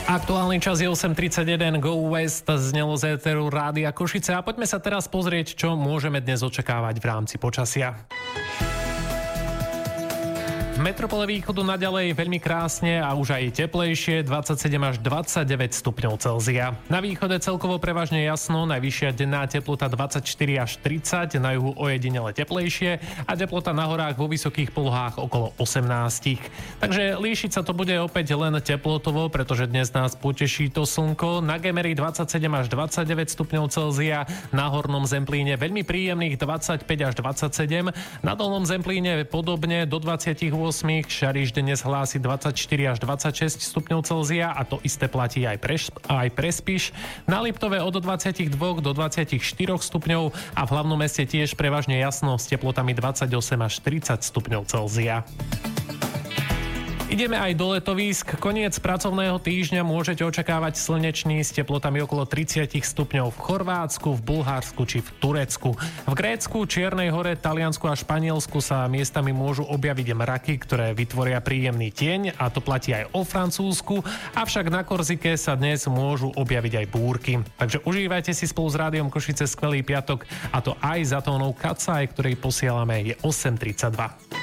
Aktuálny čas je 8:31, Go West znelo z éteru Rádia Košice a poďme sa teraz pozrieť, čo môžeme dnes očakávať v rámci počasia. V metropole východu naďalej veľmi krásne a už aj teplejšie, 27 až 29 stupňov Celzia. Na východe celkovo prevažne jasno, najvyššia denná teplota 24 až 30, na juhu ojedinele teplejšie a teplota na horách vo vysokých polohách okolo 18. Takže líšiť sa to bude opäť len teplotovo, pretože dnes nás poteší to slnko. Na Gemeri 27 až 29 stupňov Celzia, na Hornom Zemplíne veľmi príjemných 25 až 27, na Dolnom Zemplíne podobne do 28, Šariš dnes hlási 24 až 26 stupňov Celzia a to isté platí aj pre Spiš. Na Liptove od 22 do 24 stupňov a v hlavnom meste tiež prevažne jasno s teplotami 28 až 30 stupňov Celzia. Ideme aj do letovísk. Koniec pracovného týždňa môžete očakávať slnečný s teplotami okolo 30 stupňov v Chorvátsku, v Bulharsku či v Turecku. V Grécku, Čiernej Hore, Taliansku a Španielsku sa miestami môžu objaviť mraky, ktoré vytvoria príjemný tieň a to platí aj o Francúzsku, avšak na Korzike sa dnes môžu objaviť aj búrky. Takže užívajte si spolu s Rádiom Košice skvelý piatok a to aj za tónou Kacaj, ktorej posielame je 8:32.